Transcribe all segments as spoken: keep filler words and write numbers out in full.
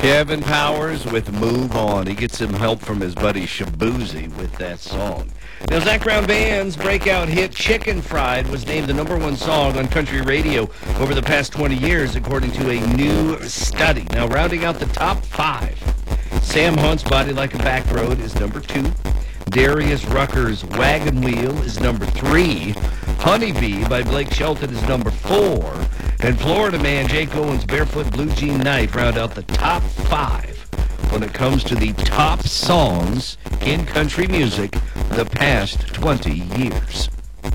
Kevin Powers with Move On. He gets some help from his buddy Shabuzi with that song. Now, Zach Brown Band's breakout hit Chicken Fried was named the number one song on country radio over the past twenty years, according to a new study. Now, rounding out the top five, Sam Hunt's Body Like a Back Road is number two. Darius Rucker's Wagon Wheel is number three. Honeybee by Blake Shelton is number four. And Florida man Jake Owen's Barefoot Blue Jean Night round out the top five when it comes to the top songs in country music the past twenty years.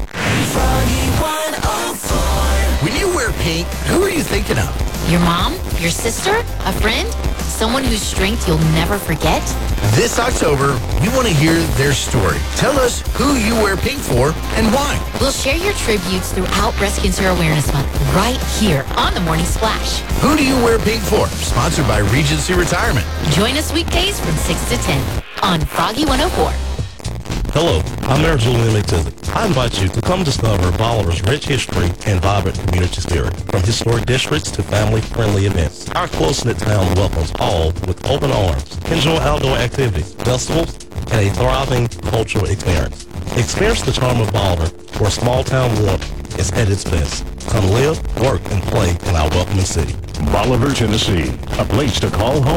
When you wear pink, who are you thinking of? Your mom? Your sister? A friend? Someone whose strength you'll never forget? This October, we want to hear their story. Tell us who you wear pink for and why. We'll share your tributes throughout Breast Cancer Awareness Month right here on The Morning Splash. Who do you wear pink for? Sponsored by Regency Retirement. Join us weekdays from six to ten on Froggy one oh four. Hello, I'm Mayor Julian McTizzett. I invite you to come discover Bolivar's rich history and vibrant community spirit. From historic districts to family-friendly events, our close-knit town welcomes all with open arms. Enjoy outdoor activities, festivals, and a thriving cultural experience. Experience the charm of Bolivar, where small-town warmth is at its best. Come live, work, and play in our welcoming city. Bolivar, Tennessee, a place to call home.